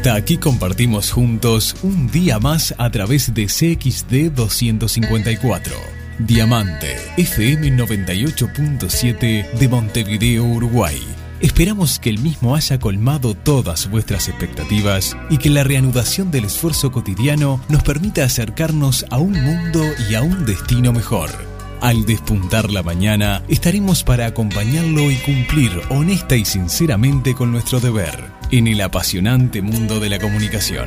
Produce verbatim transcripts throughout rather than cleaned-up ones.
Hasta aquí compartimos juntos un día más a través de C X D doscientos cincuenta y cuatro. Diamante F M noventa y ocho punto siete de Montevideo, Uruguay. Esperamos que el mismo haya colmado todas vuestras expectativas y que la reanudación del esfuerzo cotidiano nos permita acercarnos a un mundo y a un destino mejor. Al despuntar la mañana, estaremos para acompañarlo y cumplir honesta y sinceramente con nuestro deber en el apasionante mundo de la comunicación.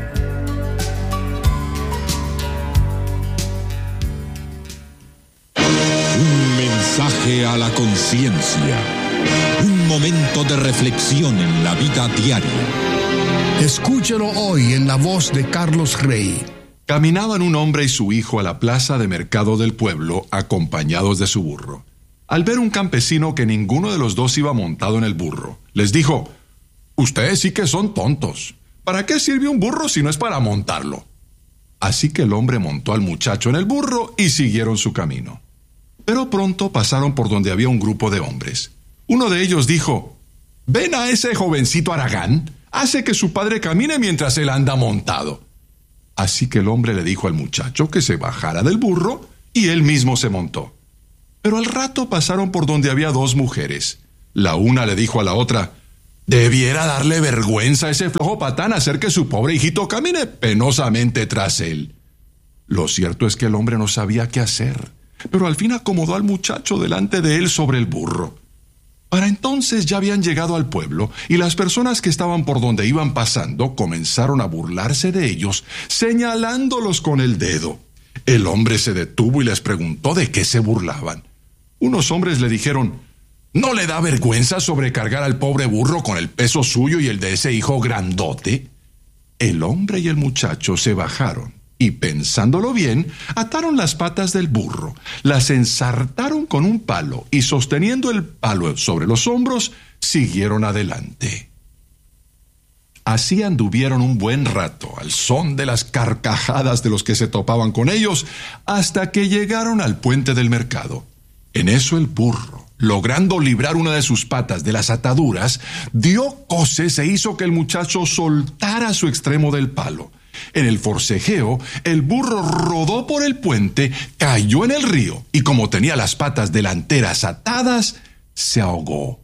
Un mensaje a la conciencia. Un momento de reflexión en la vida diaria. Escúchelo hoy en la voz de Carlos Rey. Caminaban un hombre y su hijo a la plaza de mercado del pueblo, acompañados de su burro. Al ver un campesino que ninguno de los dos iba montado en el burro, les dijo: «Ustedes sí que son tontos. ¿Para qué sirve un burro si no es para montarlo?». Así que el hombre montó al muchacho en el burro y siguieron su camino. Pero pronto pasaron por donde había un grupo de hombres. Uno de ellos dijo: «¿Ven a ese jovencito haragán? Hace que su padre camine mientras él anda montado». Así que el hombre le dijo al muchacho que se bajara del burro y él mismo se montó. Pero al rato pasaron por donde había dos mujeres. La una le dijo a la otra: «Debiera darle vergüenza a ese flojo patán hacer que su pobre hijito camine penosamente tras él». Lo cierto es que el hombre no sabía qué hacer, pero al fin acomodó al muchacho delante de él sobre el burro. Para entonces ya habían llegado al pueblo y las personas que estaban por donde iban pasando comenzaron a burlarse de ellos, señalándolos con el dedo. El hombre se detuvo y les preguntó de qué se burlaban. Unos hombres le dijeron: «¿No le da vergüenza sobrecargar al pobre burro con el peso suyo y el de ese hijo grandote?». El hombre y el muchacho se bajaron y, pensándolo bien, ataron las patas del burro, las ensartaron con un palo y, sosteniendo el palo sobre los hombros, siguieron adelante. Así anduvieron un buen rato, al son de las carcajadas de los que se topaban con ellos, hasta que llegaron al puente del mercado. En eso el burro, logrando librar una de sus patas de las ataduras, dio coces e hizo que el muchacho soltara su extremo del palo. En el forcejeo, el burro rodó por el puente, cayó en el río y, como tenía las patas delanteras atadas, se ahogó.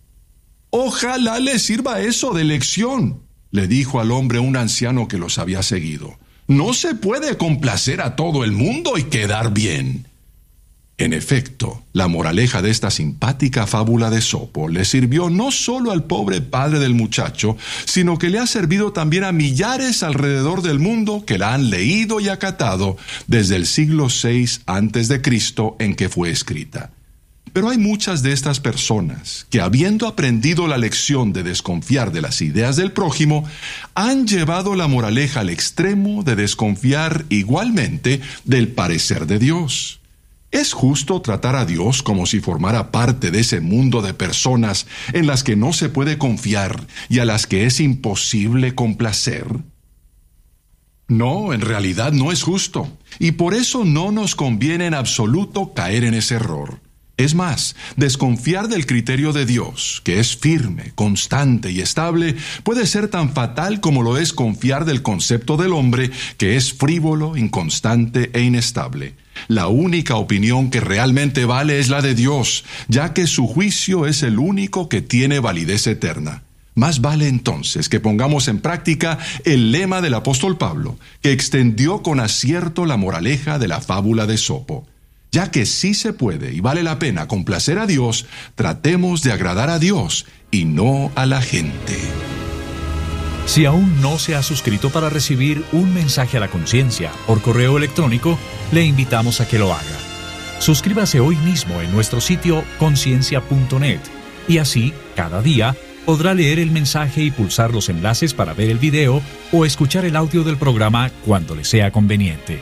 «Ojalá le sirva eso de lección», le dijo al hombre un anciano que los había seguido. «No se puede complacer a todo el mundo y quedar bien». En efecto, la moraleja de esta simpática fábula de Esopo le sirvió no solo al pobre padre del muchacho, sino que le ha servido también a millares alrededor del mundo que la han leído y acatado desde el siglo seis antes de Cristo en que fue escrita. Pero hay muchas de estas personas que, habiendo aprendido la lección de desconfiar de las ideas del prójimo, han llevado la moraleja al extremo de desconfiar igualmente del parecer de Dios. ¿Es justo tratar a Dios como si formara parte de ese mundo de personas en las que no se puede confiar y a las que es imposible complacer? No, en realidad no es justo, y por eso no nos conviene en absoluto caer en ese error. Es más, desconfiar del criterio de Dios, que es firme, constante y estable, puede ser tan fatal como lo es confiar del concepto del hombre, que es frívolo, inconstante e inestable. La única opinión que realmente vale es la de Dios, ya que su juicio es el único que tiene validez eterna. Más vale entonces que pongamos en práctica el lema del apóstol Pablo, que extendió con acierto la moraleja de la fábula de Esopo. Ya que sí se puede y vale la pena complacer a Dios, tratemos de agradar a Dios y no a la gente. Si aún no se ha suscrito para recibir un mensaje a la conciencia por correo electrónico, le invitamos a que lo haga. Suscríbase hoy mismo en nuestro sitio conciencia punto net y así, cada día, podrá leer el mensaje y pulsar los enlaces para ver el video o escuchar el audio del programa cuando le sea conveniente.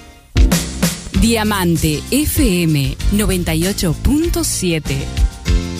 Diamante F M noventa y ocho punto siete